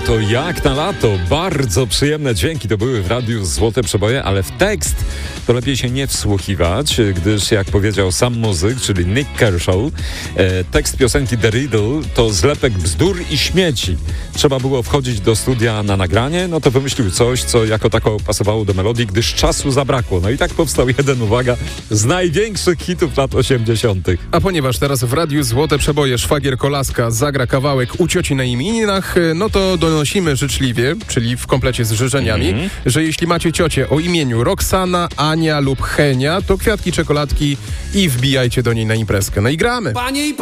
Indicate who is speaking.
Speaker 1: to jak na lato. Bardzo przyjemne dźwięki to były w radiu Złote Przeboje, ale w tekst to lepiej się nie wsłuchiwać, gdyż jak powiedział sam muzyk, czyli Nick Kershaw, tekst piosenki The Riddle to zlepek bzdur i śmieci. Trzeba było wchodzić do studia na nagranie, no to wymyślił coś, co jako tako pasowało do melodii, gdyż czasu zabrakło. No i tak powstał jeden, uwaga, z największych hitów lat 80.
Speaker 2: A ponieważ teraz w radiu Złote Przeboje szwagier Kolaska zagra kawałek u cioci na imieninach, no to donosimy życzliwie, czyli w komplecie z życzeniami, że jeśli macie ciocię o imieniu Roxana, Ania lub Henia, to kwiatki, czekoladki i wbijajcie do niej na imprezkę. No i gramy!